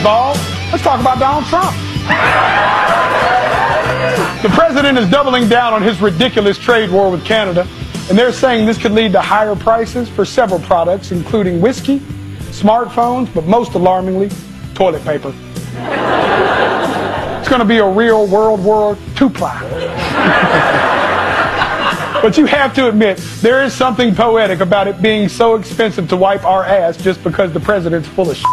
involved, let's talk about Donald Trump. The president is doubling down on his ridiculous trade war with Canada, and they're saying this could lead to higher prices for several products, including whiskey, smartphones, but most alarmingly, toilet paper. It's going to be a real World War II ply. But you have to admit, there is something poetic about it being so expensive to wipe our ass just because the president's full of shit.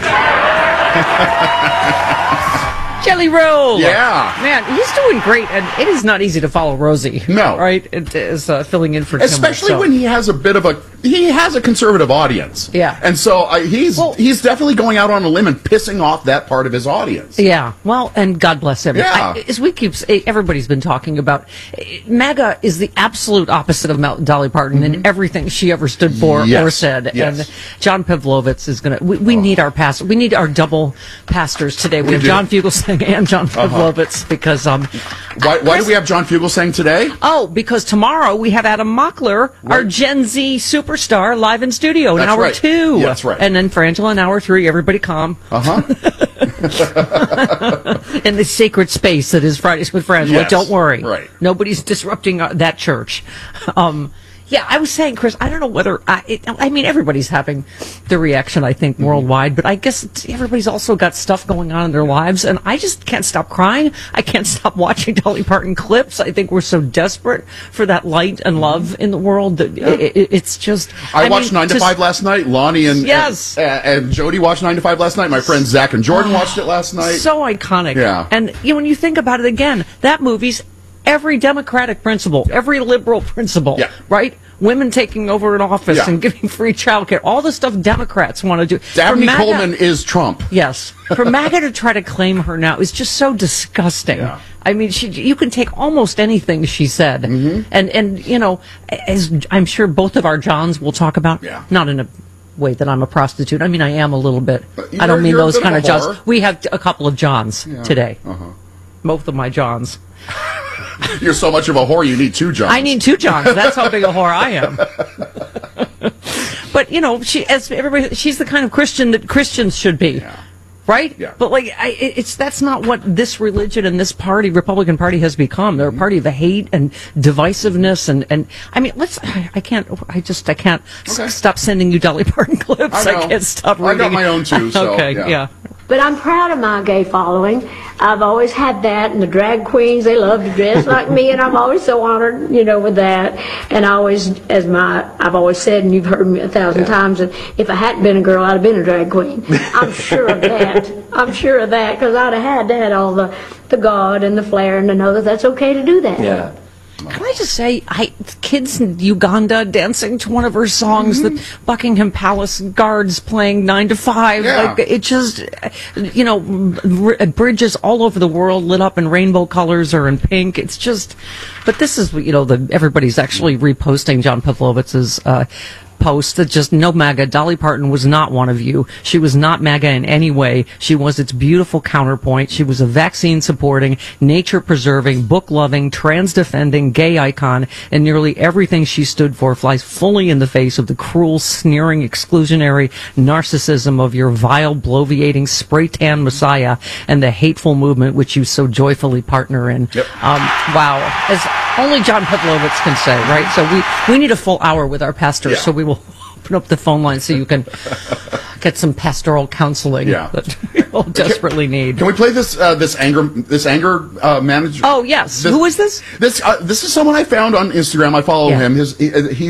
Jelly Roll! Yeah. Man, he's doing great, and it is not easy to follow Rosie. No. Right? It is filling in for Tim. Especially when he has a conservative audience. Yeah. And so he's definitely going out on a limb and pissing off that part of his audience. Yeah. Well, and God bless him. Yeah. Everybody's been talking about, MAGA is the absolute opposite of Dolly Parton in everything she ever stood for or said. Yes. And John Pavlovitz is going to, we need our pastor. We need our double pastors today. We have John Fugelsang and John Pavlovitz because, why do we have John Fugelsang today? Oh, because tomorrow we have Adam Mockler, our Gen Z superstar, live in studio in hour 2. Yeah, that's right. And then for Angela in hour 3, everybody calm. In the sacred space that is Fridays with Friends. Yes. Well, don't worry. Right. Nobody's disrupting that church. Yeah, I was saying, Chris, I don't know whether, everybody's having the reaction, I think, worldwide, but I guess everybody's also got stuff going on in their lives, and I just can't stop crying. I can't stop watching Dolly Parton clips. I think we're so desperate for that light and love in the world that it's just... I watched 9 to 5 last night. Lonnie and Jody watched 9 to 5 last night. My friends Zach and Jordan watched it last night. So iconic. Yeah. And when you think about it again, that movie's every democratic principle, every liberal principle, right? Women taking over an office and giving free childcare, all the stuff Democrats want to do. Dabney Coleman is Trump. Yes. For MAGA to try to claim her now is just so disgusting. Yeah. I mean, you can take almost anything she said. And you know, as I'm sure both of our Johns will talk about, not in a way that I'm a prostitute. I mean, I am a little bit. I don't mean those kind of Johns. We have a couple of Johns today. Both of my Johns. You're so much of a whore, you need 2 Johns. I need 2 Johns. That's how big a whore I am. But, you know, she's the kind of Christian that Christians should be. Right? Yeah. But, like, that's not what this religion and this party, Republican Party, has become. They're a party of hate and divisiveness. And I mean, I can't stop sending you Dolly Parton clips. I can't stop reading. I got my own, too, so. Okay, yeah. But I'm proud of my gay following. I've always had that, and the drag queens, they love to dress like me, and I'm always so honored, you know, with that. And I always, I've always said, and you've heard me 1,000 times, that if I hadn't been a girl, I'd have been a drag queen. I'm sure of that. I'm sure of that, because I'd have had to have all the God and the flair, and to know that that's okay to do that. Yeah. Can I just say, kids in Uganda dancing to one of her songs, the Buckingham Palace guards playing 9 to 5, like it just, you know, bridges all over the world lit up in rainbow colors or in pink. It's just, but this is, you know, everybody's actually reposting John Pavlovitz's post that just, no MAGA, Dolly Parton was not one of you. She was not MAGA in any way. She was its beautiful counterpoint. She was a vaccine-supporting, nature-preserving, book-loving, trans-defending, gay icon, and nearly everything she stood for flies fully in the face of the cruel, sneering, exclusionary narcissism of your vile, bloviating, spray-tan messiah and the hateful movement which you so joyfully partner in. Wow. As only John Pavlovitz can say, right? So we need a full hour with our pastor, so we will open up the phone line so you can get some pastoral counseling that we all desperately need. Can we play this anger manager? Oh yes. Who is this? This is someone I found on Instagram. I follow him. His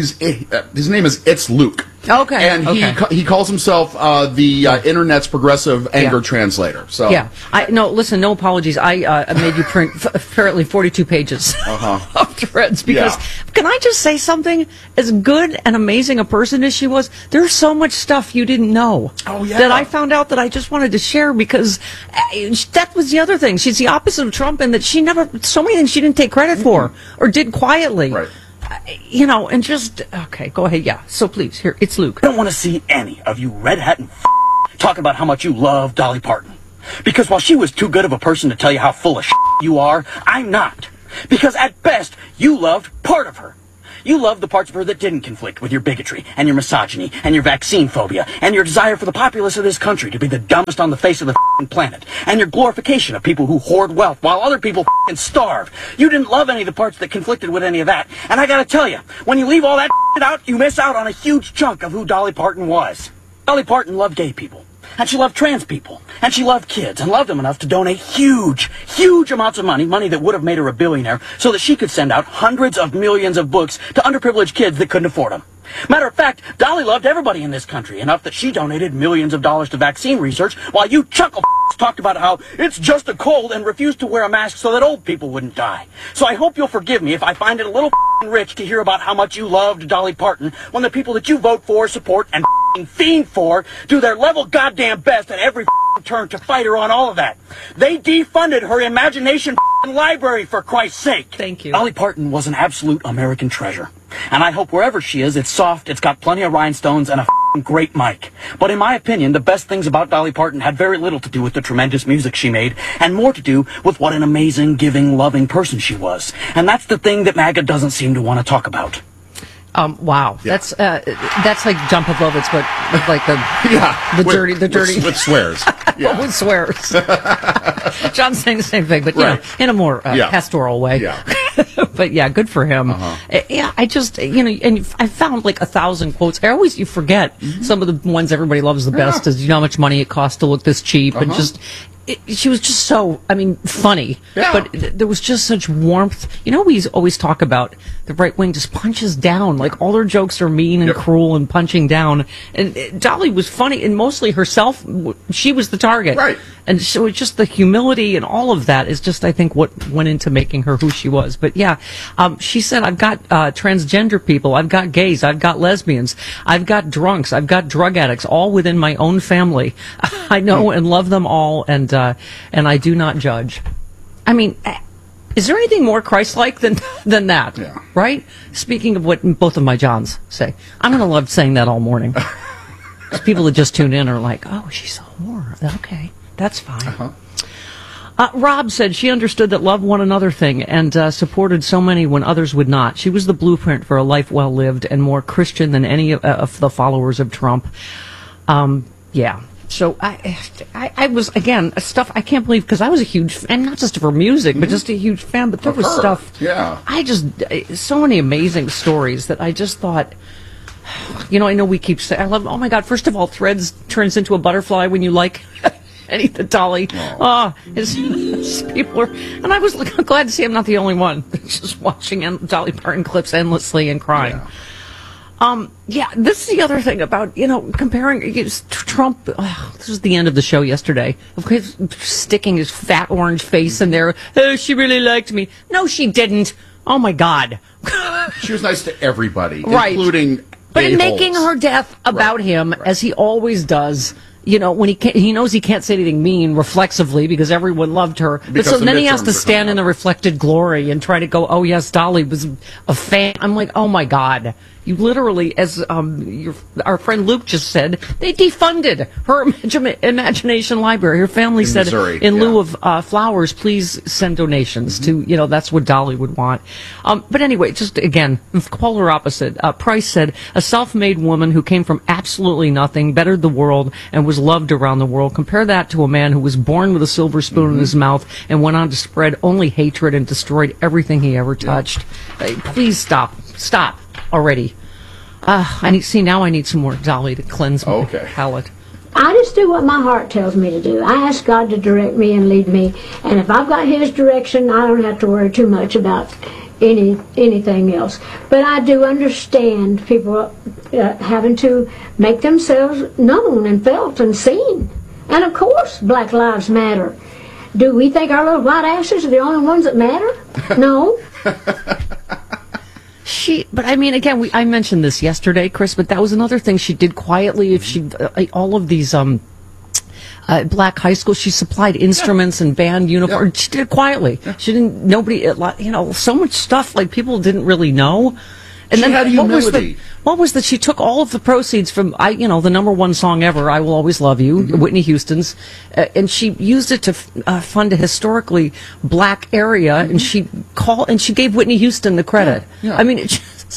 name is It's Luke. Okay. And he calls himself the internet's progressive anger translator. So listen, no apologies. I made you print apparently 42 pages of threads because can I just say something? As good and amazing a person as she was, there's so much stuff you didn't know that I found out that I just wanted to share because that was the other thing. She's the opposite of Trump in that she never, so many things she didn't take credit for or did quietly. Right. You know, and just, okay, go ahead, So please, here, it's Luke. I don't want to see any of you red hat and talk about how much you love Dolly Parton. Because while she was too good of a person to tell you how full of you are, I'm not. Because at best, you loved part of her. You loved the parts of her that didn't conflict with your bigotry and your misogyny and your vaccine phobia and your desire for the populace of this country to be the dumbest on the face of the planet and your glorification of people who hoard wealth while other people starve. You didn't love any of the parts that conflicted with any of that. And I gotta tell you, when you leave all that out, you miss out on a huge chunk of who Dolly Parton was. Dolly Parton loved gay people. And she loved trans people. And she loved kids and loved them enough to donate huge amounts of money that would have made her a billionaire, so that she could send out hundreds of millions of books to underprivileged kids that couldn't afford them. Matter of fact, Dolly loved everybody in this country enough that she donated millions of dollars to vaccine research, while you chuckle talked about how it's just a cold and refused to wear a mask so that old people wouldn't die. So I hope you'll forgive me if I find it a little rich to hear about how much you loved Dolly Parton when the people that you vote for, support, and fiend for do their level goddamn best at every turn to fight her on all of that. They defunded her imagination library, for Christ's sake. Thank you. Dolly Parton was an absolute American treasure. And I hope wherever she is, it's soft, it's got plenty of rhinestones, and a great mic. But in my opinion, the best things about Dolly Parton had very little to do with the tremendous music she made, and more to do with what an amazing, giving, loving person she was. And that's the thing that MAGA doesn't seem to want to talk about. Wow, yeah. That's like John Pavlovitz, but with like the dirty with swears. Yeah. With swears. John's saying the same thing, but you know, in a more pastoral way. Yeah. But yeah, good for him. Yeah, I just and I found like 1,000 quotes. You forget some of the ones everybody loves the best is how much money it costs to look this cheap, and just. She was just so, funny. Yeah. But there was just such warmth. We always talk about the right wing just punches down. Like, all her jokes are mean and cruel and punching down. And Dolly was funny, and mostly herself, she was the target. Right. And so it's just the humility and all of that is just, I think, what went into making her who she was. But yeah, she said, I've got transgender people, I've got gays, I've got lesbians, I've got drunks, I've got drug addicts, all within my own family. I know and love them all, and I do not judge. Is there anything more Christ-like than that? Yeah. Right? Speaking of what both of my Johns say, I'm going to love saying that all morning. People that just tune in are like, oh, she's a whore. Okay, that's fine. Rob said she understood that love one another thing and supported so many when others would not. She was the blueprint for a life well lived and more Christian than any of the followers of Trump. Yeah. So I was, again, stuff I can't believe, because I was a huge fan, not just of her music, but just a huge fan, but there was stuff. Yeah. So many amazing stories that I just thought, I know we keep saying, I love, oh my God, first of all, Threads turns into a butterfly when you like any of the Dolly. People are, and I was glad to see I'm not the only one just watching Dolly Parton clips endlessly and crying. Yeah. This is the other thing about, comparing Trump. This was the end of the show yesterday. Of course, sticking his fat orange face in there. Oh, she really liked me. No, she didn't. Oh, my God. She was nice to everybody, right, including but in making her death about him, as he always does. When he knows he can't say anything mean reflexively because everyone loved her. But so then he has to stand in the reflected glory and try to go, oh, yes, Dolly was a fan. I'm like, oh, my God. You literally, as our friend Luke just said, they defunded her imagination library. Her family said, Missouri, in lieu of flowers, please send donations to, that's what Dolly would want. But anyway, just again, polar opposite. Price said, a self-made woman who came from absolutely nothing, bettered the world, and was loved around the world. Compare that to a man who was born with a silver spoon in his mouth and went on to spread only hatred and destroyed everything he ever touched. Please stop already. I need some more Dolly to cleanse my palate. I just do what my heart tells me to do. I ask God to direct me and lead me, and if I've got His direction, I don't have to worry too much about anything else. But I do understand people having to make themselves known and felt and seen. And of course, Black Lives Matter. Do we think our little white asses are the only ones that matter? No. But again, I mentioned this yesterday, Chris, but that was another thing she did quietly. If she, all of these black high schools, she supplied instruments and band uniforms. She did it quietly. She didn't. Nobody, so much stuff like people didn't really know. And she had humility. What was that? She took all of the proceeds from, the number one song ever, "I Will Always Love You," Whitney Houston's, and she used it to fund a historically black area, and she gave Whitney Houston the credit. Yeah. It just,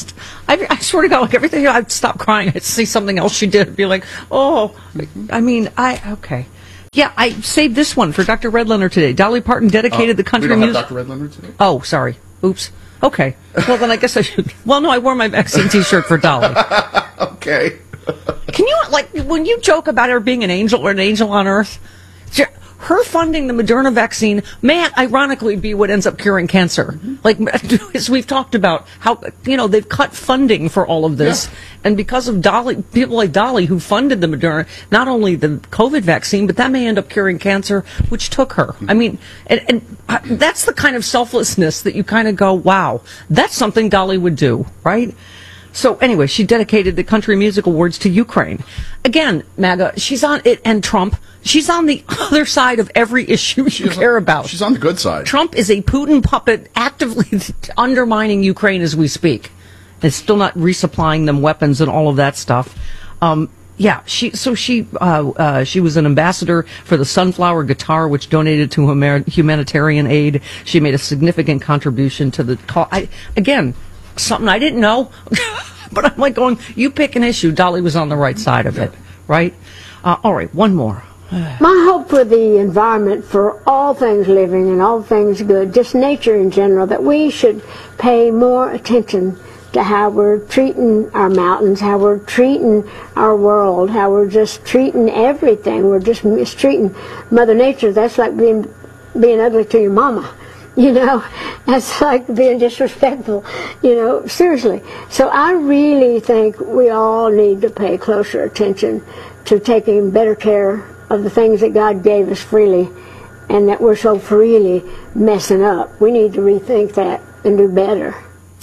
I swear to God, like everything, I'd stop crying. I'd see something else she did. I'd be like, oh, I mean, okay. Yeah, I saved this one for Dr. Redlener today. Dolly Parton dedicated the country music. We don't have Dr. Redlener today? Oh, sorry. Oops. Okay. Well, then I guess I should. Well, no, I wore my vaccine T-shirt for Dolly. Okay. Can you, like, when you joke about her being an angel or an angel on earth, her funding the Moderna vaccine may ironically be what ends up curing cancer. Like, as we've talked about, how, they've cut funding for all of this. Yeah. And because of Dolly, people like Dolly who funded the Moderna, not only the COVID vaccine, but that may end up curing cancer, which took her. I mean, and that's the kind of selflessness that you kind of go, wow, that's something Dolly would do, right? So anyway, she dedicated the Country Music Awards to Ukraine. Again, MAGA, she's on it, and Trump. She's on the other side of every issue you care about. She's on the good side. Trump is a Putin puppet actively undermining Ukraine as we speak. And still not resupplying them weapons and all of that stuff. She was an ambassador for the Sunflower Guitar, which donated to humanitarian aid. She made a significant contribution to the call. Again, something I didn't know, but I'm like going, you pick an issue. Dolly was on the right side of it, right? All right, one more. My hope for the environment, for all things living and all things good, just nature in general, that we should pay more attention to how we're treating our mountains, how we're treating our world, how we're just treating everything. We're just mistreating Mother Nature. That's like being ugly to your mama. That's like being disrespectful, seriously. So I really think we all need to pay closer attention to taking better care of the things that God gave us freely and that we're so freely messing up. We need to rethink that and do better.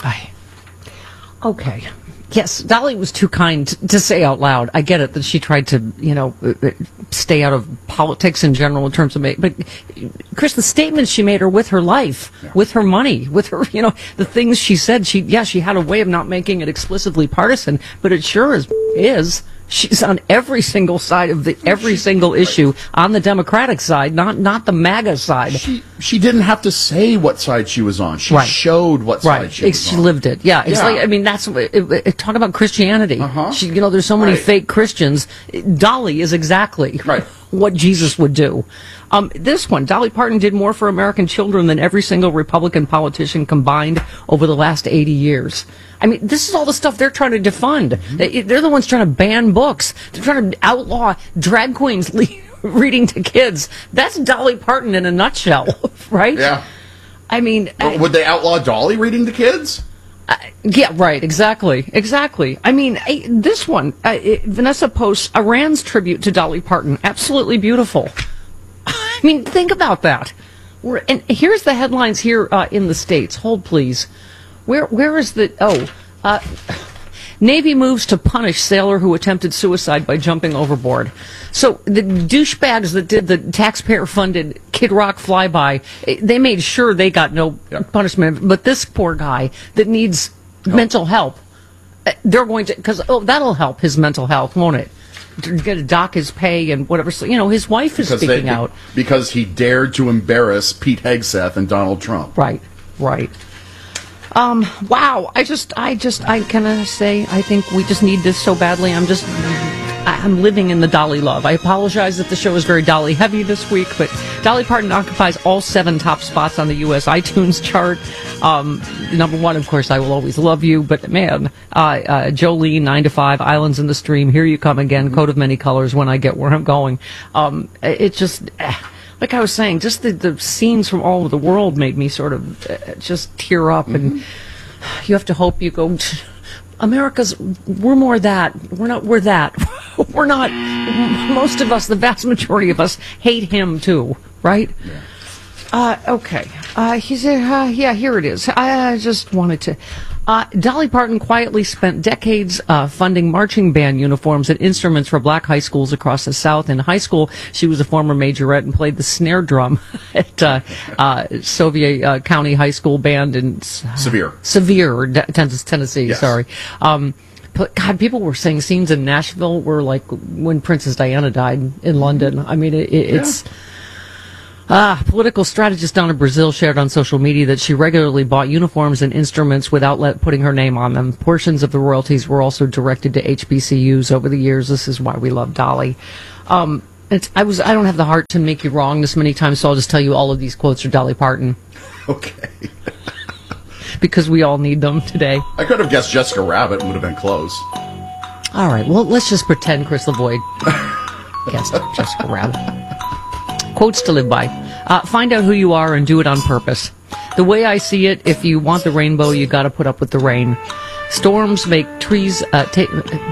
Okay. Yes, Dolly was too kind to say out loud. I get it that she tried to, stay out of politics in general in terms of, but Chris, the statements she made are with her life, with her money, with her, the things she said. She had a way of not making it explicitly partisan, but it sure is. She's on every single side of every single issue on the Democratic side, not the MAGA side. She didn't have to say what side she was on. She showed what side she was on. She lived it. Yeah. It's like, I mean, that's talk about Christianity. There's so many fake Christians. Dolly is exactly what Jesus would do. This one, Dolly Parton did more for American children than every single Republican politician combined over the last 80 years. I mean, this is all the stuff they're trying to defund. They're the ones trying to ban books. They're trying to outlaw drag queens reading to kids. That's Dolly Parton in a nutshell, right? Yeah. I mean... would they outlaw Dolly reading to kids? Yeah, right, exactly. I mean, this one, Vanessa posts Iran's tribute to Dolly Parton. Absolutely beautiful. I mean, think about that. And here's the headlines here in the States. Hold, please. Where is the... Navy moves to punish sailor who attempted suicide by jumping overboard. So the douchebags that did the taxpayer-funded Kid Rock flyby, they made sure they got no punishment. But this poor guy that needs mental help, they're going to... Because, that'll help his mental health, won't it? Going to dock his pay and whatever. So, his wife is speaking out. Because he dared to embarrass Pete Hegseth and Donald Trump. Right. Wow. I can I say, I think we just need this so badly. I'm living in the Dolly love. I apologize that the show is very Dolly heavy this week, but Dolly Parton occupies all 7 top spots on the U.S. iTunes chart. Number 1, of course, I Will Always Love You, but man, Jolene, 9 to 5, Islands in the Stream, Here You Come Again, Coat of Many Colors, When I Get Where I'm Going. It just... Like I was saying, just the scenes from all over the world made me sort of just tear up. And you have to hope you go, we're more that. We're that. We're not, most of us, the vast majority of us, hate him too, right? Yeah. Okay. Here it is. I just wanted to... Dolly Parton quietly spent decades funding marching band uniforms and instruments for black high schools across the South. In high school, she was a former majorette and played the snare drum at Soviet County High School Band in Sevier, Tennessee. Yes. Sorry. God, people were saying scenes in Nashville were like when Princess Diana died in London. I mean, it's... Political strategist Donna Brazile shared on social media that she regularly bought uniforms and instruments without putting her name on them. Portions of the royalties were also directed to HBCUs over the years. This is why we love Dolly. I don't have the heart to make you wrong this many times, so I'll just tell you all of these quotes are Dolly Parton. Okay. Because we all need them today. I could have guessed Jessica Rabbit and would have been close. All right, well, let's just pretend Chris LaVoy guessed Jessica Rabbit. Quotes to live by. Find out who you are and do it on purpose. The way I see it, if you want the rainbow, you got to put up with the rain. Storms make trees take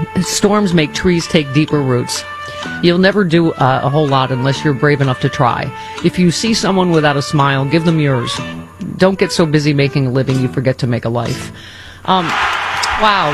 deeper roots. You'll never do a whole lot unless you're brave enough to try. If you see someone without a smile, give them yours. Don't get so busy making a living you forget to make a life. Wow.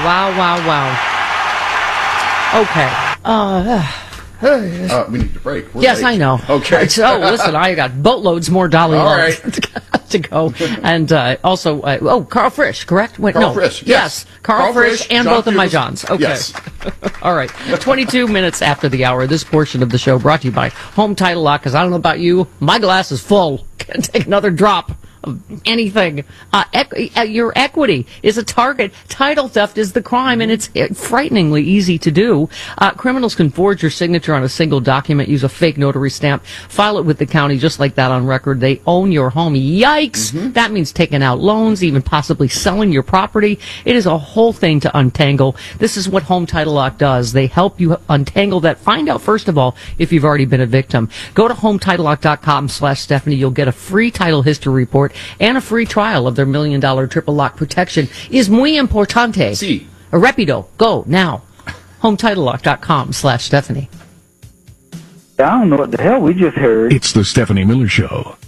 Okay. We need to break. We're yes, late. I know. Okay. So, listen, I got boatloads more Dolly All loves right. to go. And also, Carl Frisch, correct? Wait, Carl no. Frisch, yes. Carl Frisch and John both of my Peters. Johns. Okay. Yes. All right. 22 minutes after the hour, this portion of the show brought to you by Home Title Lock, because I don't know about you, my glass is full. Can't take another drop of anything. Your equity is a target. Title theft is the crime, and it's frighteningly easy to do. Criminals can forge your signature on a single document, use a fake notary stamp, file it with the county just like that on record. They own your home. Yikes! Mm-hmm. That means taking out loans, even possibly selling your property. It is a whole thing to untangle. This is what Home Title Lock does. They help you untangle that. Find out, first of all, if you've already been a victim. Go to HometitleLock.com/Stephanie. You'll get a free title history report and a free trial of their $1 million triple lock protection. Is muy importante. Sí. Rapido. Go now. HometitleLock.com/Stephanie. I don't know what the hell we just heard. It's the Stephanie Miller Show.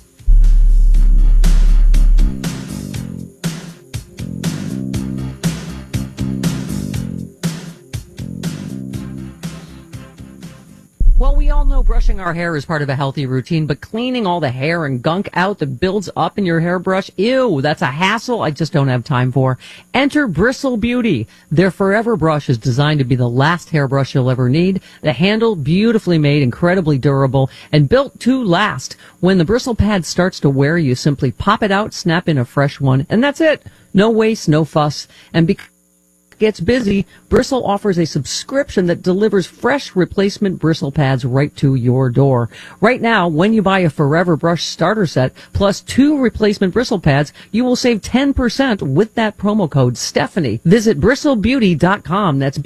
Well, we all know brushing our hair is part of a healthy routine, but cleaning all the hair and gunk out that builds up in your hairbrush, ew, that's a hassle I just don't have time for. Enter Bristle Beauty. Their Forever Brush is designed to be the last hairbrush you'll ever need. The handle, beautifully made, incredibly durable, and built to last. When the bristle pad starts to wear, you simply pop it out, snap in a fresh one, and that's it. No waste, no fuss. And because gets busy, Bristle offers a subscription that delivers fresh replacement bristle pads right to your door. Right now, when you buy a Forever Brush starter set plus 2 replacement bristle pads, you will save 10% with that promo code Stephanie. Visit bristlebeauty.com. That's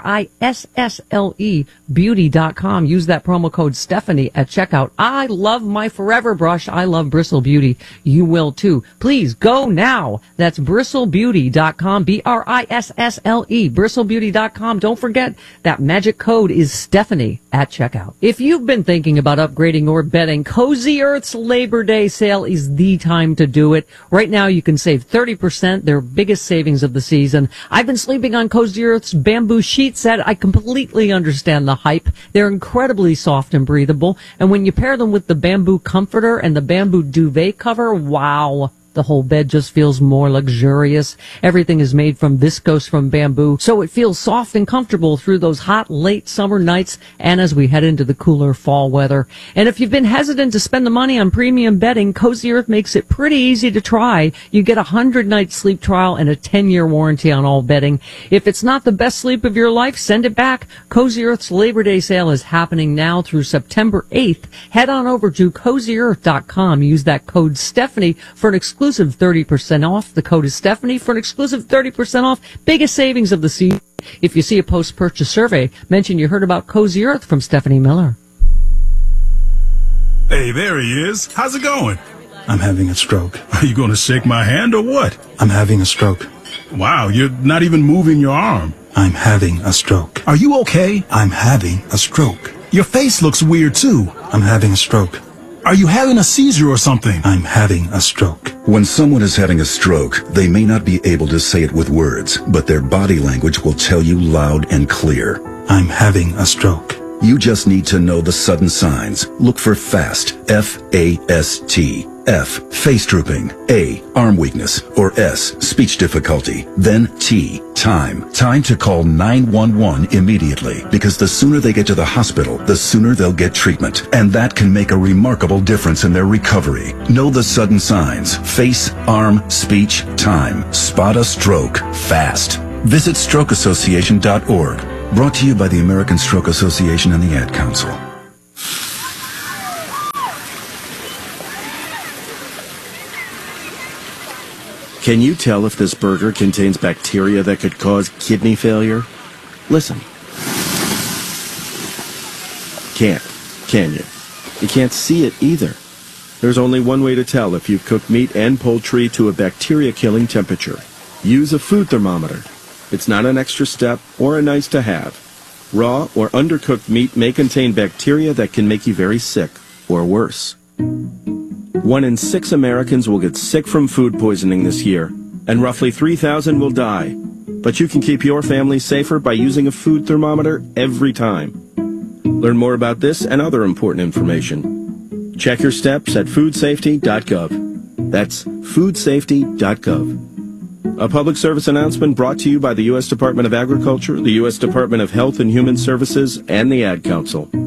BRISSLE beauty.com. Use that promo code Stephanie at checkout. I love my Forever Brush. I love Bristle Beauty. You will too. Please go now. That's bristlebeauty.com. BRISSLE. bristlebeauty.com. Don't forget that magic code is Stephanie at checkout. If you've been thinking about upgrading your bedding, Cozy Earth's Labor Day sale is the time to do it. Right now you can save 30%, their biggest savings of the season. I've been sleeping on Cozy Earth's bamboo sheet set. I completely understand the hype. They're incredibly soft and breathable, and when you pair them with the bamboo comforter and the bamboo duvet cover, wow. The whole bed just feels more luxurious. Everything is made from viscose from bamboo, so it feels soft and comfortable through those hot, late summer nights and as we head into the cooler fall weather. And if you've been hesitant to spend the money on premium bedding, Cozy Earth makes it pretty easy to try. You get a 100-night sleep trial and a 10-year warranty on all bedding. If it's not the best sleep of your life, send it back. Cozy Earth's Labor Day sale is happening now through September 8th. Head on over to CozyEarth.com. Use that code Stephanie for an exclusive 30% off. The code is Stephanie for an exclusive 30% off. Biggest savings of the season. If you see a post-purchase survey, mention you heard about Cozy Earth from Stephanie Miller. Hey, there he is. How's it going? I'm having a stroke. Are you going to shake my hand or what? I'm having a stroke. Wow, you're not even moving your arm. I'm having a stroke. Are you okay? I'm having a stroke. Your face looks weird too. I'm having a stroke. Are you having a seizure or something? I'm having a stroke. When someone is having a stroke, they may not be able to say it with words, but their body language will tell you loud and clear. I'm having a stroke. You just need to know the sudden signs. Look for FAST, F-A-S-T. F, face drooping. A, arm weakness. Or S, speech difficulty. Then T, time. Time to call 911 immediately, because the sooner they get to the hospital, the sooner they'll get treatment. And that can make a remarkable difference in their recovery. Know the sudden signs. Face, arm, speech, time. Spot a stroke fast. Visit strokeassociation.org. Brought to you by the American Stroke Association and the Ad Council. Can you tell if this burger contains bacteria that could cause kidney failure? Listen. Can't, can you? You can't see it either. There's only one way to tell if you've cooked meat and poultry to a bacteria-killing temperature. Use a food thermometer. It's not an extra step or a nice to have. Raw or undercooked meat may contain bacteria that can make you very sick, or worse. 1 in 6 Americans will get sick from food poisoning this year, and roughly 3,000 will die. But you can keep your family safer by using a food thermometer every time. Learn more about this and other important information. Check your steps at foodsafety.gov. That's foodsafety.gov. A public service announcement brought to you by the U.S. Department of Agriculture, the U.S. Department of Health and Human Services, and the Ad Council.